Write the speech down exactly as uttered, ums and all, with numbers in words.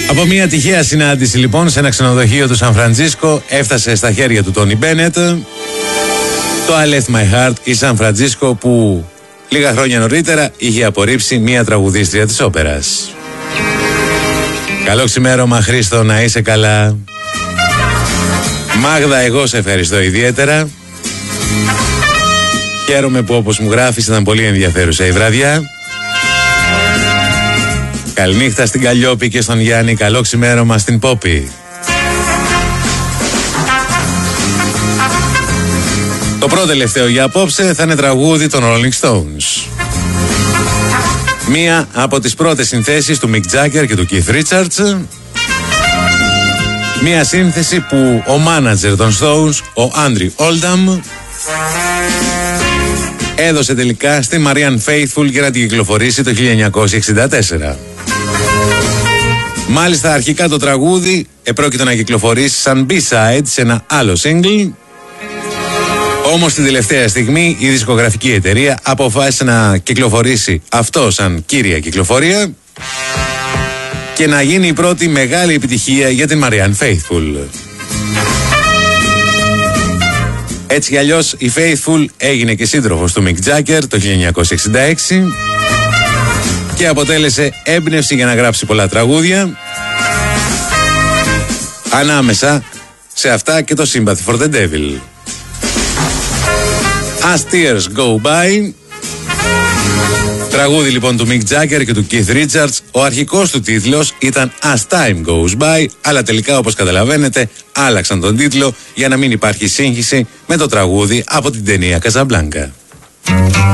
Από μια τυχαία συνάντηση λοιπόν σε ένα ξενοδοχείο του Σαν Φραντζίσκο έφτασε στα χέρια του Τόνι Μπένετ το I Left My Heart η Σαν Φραντζίσκο, που λίγα χρόνια νωρίτερα είχε απορρίψει μια τραγουδίστρια της όπερας. Καλό ξημέρωμα Χρήστο, να είσαι καλά. Μάγδα, εγώ σε ευχαριστώ ιδιαίτερα. Χαίρομαι που, όπως μου γράφεις, ήταν πολύ ενδιαφέρουσα η βραδιά. Καληνύχτα στην Καλλιόπη και στον Γιάννη. Καλό ξημέρωμα στην Πόπη. Το πρώτο τελευταίο για απόψε θα είναι τραγούδι των Rolling Stones. Μία από τις πρώτες συνθέσεις του Mick Jagger και του Keith Richards. Μία σύνθεση που ο μάνατζερ των Stones, ο Andrew Oldham, έδωσε τελικά στη Marianne Faithfull για να την κυκλοφορήσει το χίλια εννιακόσια εξήντα τέσσερα. Μάλιστα αρχικά το τραγούδι επρόκειτο να κυκλοφορήσει σαν B-side σε ένα άλλο single. Όμως την τελευταία στιγμή η δισκογραφική εταιρεία αποφάσισε να κυκλοφορήσει αυτό σαν κύρια κυκλοφορία και να γίνει η πρώτη μεγάλη επιτυχία για την Marianne Faithfull. Έτσι κι αλλιώς η Faithfull έγινε και σύντροφος του Mick Jagger το χίλια εννιακόσια εξήντα έξι και αποτέλεσε έμπνευση για να γράψει πολλά τραγούδια, ανάμεσα σε αυτά και το Sympathy for the Devil. As Tears Go By, τραγούδι λοιπόν του Mick Jagger και του Keith Richards. Ο αρχικός του τίτλος ήταν As Time Goes By, αλλά τελικά, όπως καταλαβαίνετε, άλλαξαν τον τίτλο για να μην υπάρχει σύγχυση με το τραγούδι από την ταινία Casablanca.